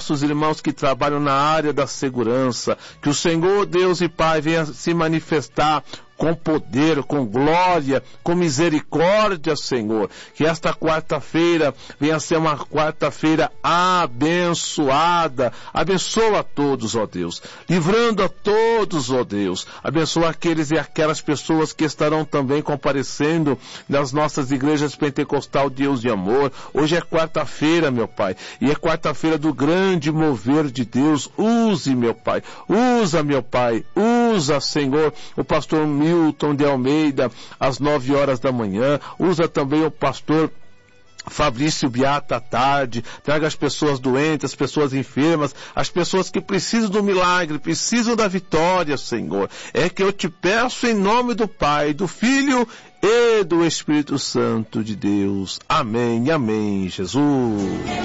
nossos irmãos que trabalham na área da segurança, que o Senhor, Deus e Pai, venha se manifestar com poder, com glória, com misericórdia, Senhor. Que esta quarta-feira venha ser uma quarta-feira abençoada. Abençoa a todos, ó Deus. Livrando a todos, ó Deus. Abençoa aqueles e aquelas pessoas que estarão também comparecendo nas nossas igrejas pentecostal Deus de amor. Hoje é quarta-feira, meu Pai. E é quarta-feira do grande mover de Deus. Use, meu Pai. Usa, meu Pai. Usa, Senhor, o pastor Milton de Almeida, às 9 horas da manhã. Usa também o pastor Fabrício Beata à tarde. Traga as pessoas doentes, as pessoas enfermas, as pessoas que precisam do milagre, precisam da vitória, Senhor. É que eu te peço em nome do Pai, do Filho e do Espírito Santo de Deus. Amém, amém, Jesus.